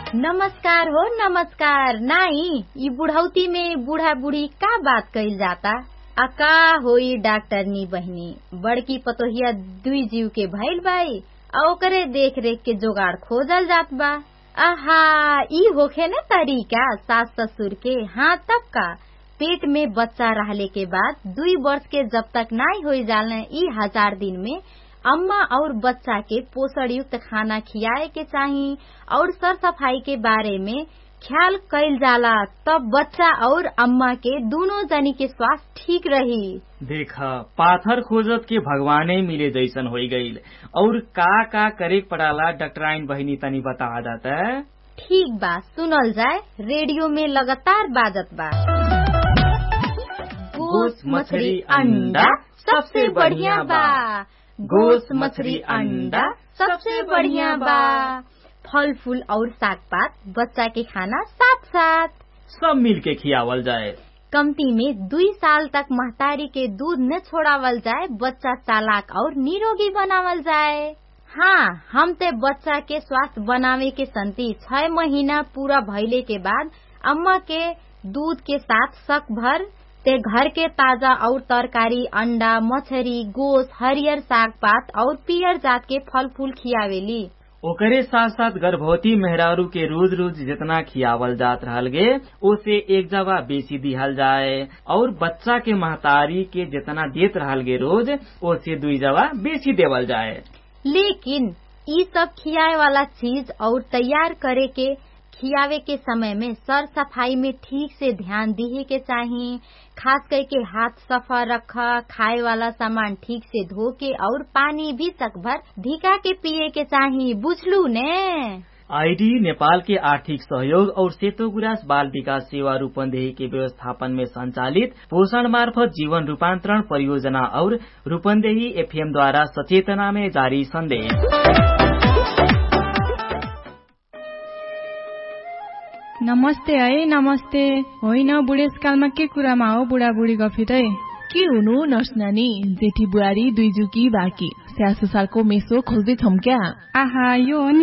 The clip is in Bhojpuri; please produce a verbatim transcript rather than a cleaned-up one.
नमस्कार हो नमस्कार। नाई ई बुढ़ौती में बूढ़ा बूढ़ी का बात कइल जाता। अका होई डॉक्टरनी बहनी बड़की पतोहिया दुई जीव के भइल बाई आ ओकरे देख रेख के जोगाड़ खोजल जात बा। आहा ई होखे न तरीका सास ससुर के। हाँ तब का पेट में बच्चा रहले के बाद दुई वर्ष के जब तक नाई हो जाले ई हजार दिन में अम्मा और बच्चा के पोषण युक्त खाना खियाए के चाही और सर सफाई के बारे में ख्याल कइल जाला, तब बच्चा और अम्मा के दोनों जनी के स्वास्थ्य ठीक रही। देखा पाथर खोजत के भगवाने मिले जैसन हो गईल। और का का करे पड़ाला डॉक्टराइन बहिनी तनी बता देता। ठीक बा सुनल जाए, रेडियो में लगातार बाजत बा। गोस मछली अंडा सबसे बढ़िया बा। गोस मछली अंडा सबसे बढ़िया बा। फल फूल और साग पात बच्चा के खाना साथ साथ सब मिल के खियावल जाए। कमती में दुई साल तक महतारी के दूध न छोड़ावल जाए, बच्चा चालाक और निरोगी बनावल जाए। हाँ हम ते बच्चा के स्वास्थ्य बनावे के संति छह महीना पूरा भइले के बाद अम्मा के दूध के साथ शक भर ते घर के ताजा और तरकारी अंडा मछरी गोस हरियर साग पात और पियर जात के फल फूल खियावेली। ओकरे साथ साथ गर्भवती मेहरारू के रोज रोज जितना खियावल जात रहल गे ओसे एक जवा बेसी दिहल जाए और बच्चा के महतारी के जितना देत रहल गे रोज ओसे दुई जवा बेसी देवल जाए। लेकिन ई सब खियाए वाला चीज और तैयार करे के खियावे के समय में सर सफाई में ठीक से ध्यान दिए के चाहिए। खास करके हाथ सफा रखा, खाए वाला सामान ठीक से धो के और पानी भी सकभर धिका के पिए के चाहिए। बुझलू ने। आईडी नेपाल के आर्थिक सहयोग और सेतो गुराँस बाल विकास सेवा रूपन्देही के व्यवस्थापन में संचालित पोषण मार्फत जीवन रूपांतरण परियोजना और रूपन्देही एफएम द्वारा सचेतना में जारी संदेश। नमस्ते है नमस्ते। होइन बुढेसकालमा के कुरामा हो बुढाबुढी गफिरै के हुनु नर्स नानी जेठी बुहारी दुई जुकी बाँकी स्याहार सुसारको मेसो खोज्दैछौं क्या। आहा यो